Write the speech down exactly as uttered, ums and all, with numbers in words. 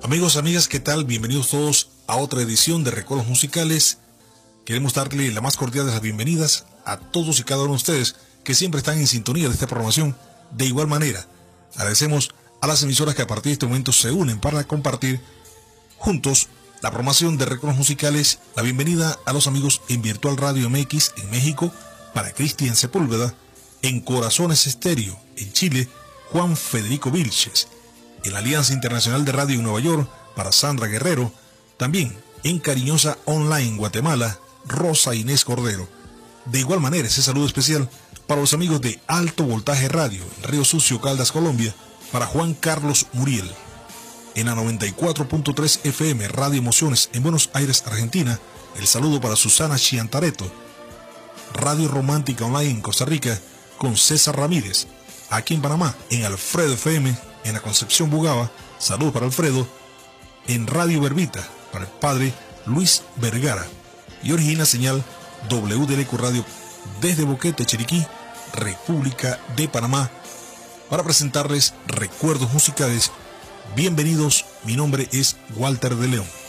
Amigos, amigas, ¿qué tal? Bienvenidos todos a otra edición de Recuerdos Musicales. Queremos darle la más cordial de las bienvenidas a todos y cada uno de ustedes que siempre están en sintonía de esta programación. De igual manera, agradecemos a las emisoras que a partir de este momento se unen para compartir juntos la programación de Recuerdos Musicales. La bienvenida a los amigos en Virtual Radio M X en México, para Cristian Sepúlveda, en Corazones Estéreo en Chile, Juan Federico Vilches, en la Alianza Internacional de Radio en Nueva York, para Sandra Guerrero, también en Cariñosa Online Guatemala, Rosa Inés Cordero. De igual manera, ese saludo especial para los amigos de Alto Voltaje Radio, en Río Sucio, Caldas, Colombia, para Juan Carlos Muriel. En la noventa y cuatro punto tres F M Radio Emociones en Buenos Aires, Argentina, el saludo para Susana Chiantareto. Radio Romántica Online en Costa Rica, con César Ramírez. Aquí en Panamá, en Alfredo F M, en la Concepción Bugaba, saludos para Alfredo. En Radio Verbita, para el padre Luis Vergara. Y origina señal W D L Q Radio desde Boquete, Chiriquí, República de Panamá, para presentarles recuerdos musicales. Bienvenidos, mi nombre es Walter de León.